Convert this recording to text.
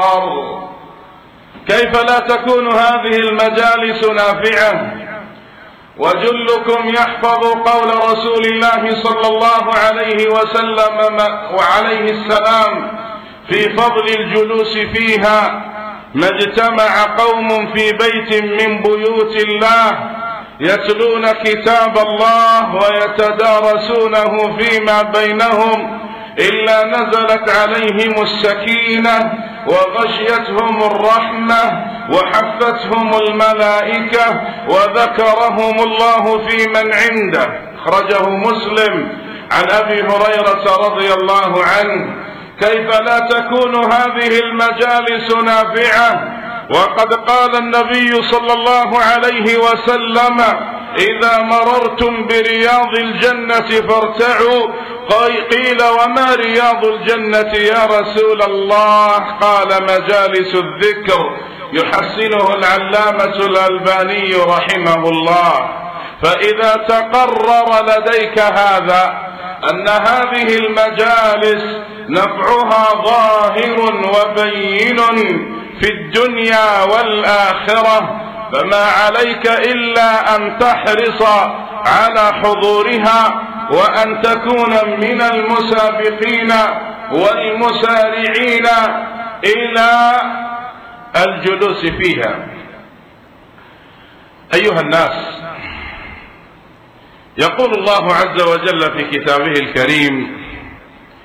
كيف لا تكون هذه المجالس نافعة؟ وجلكم يحفظ قول رسول الله صلى الله عليه وسلم وعليه السلام في فضل الجلوس فيها: ما اجتمع قوم في بيت من بيوت الله يتلون كتاب الله ويتدارسونه فيما بينهم إلا نزلت عليهم السكينة وغشيتهم الرحمة وحفتهم الملائكة وذكرهم الله في من عنده. أخرجه مسلم عن أبي هريرة رضي الله عنه. كيف لا تكون هذه المجالس نافعة وقد قال النبي صلى الله عليه وسلم: إذا مررتم برياض الجنة فارتعوا. قيل: وما رياض الجنة يا رسول الله؟ قال: مجالس الذكر. يحسنه العلامة الألباني رحمه الله. فإذا تقرر لديك هذا أن هذه المجالس نفعها ظاهر وبين في الدنيا والآخرة، فما عليك إلا أن تحرص على حضورها وأن تكون من المسابقين والمسارعين إلى الجلوس فيها. أيها الناس، يقول الله عز وجل في كتابه الكريم: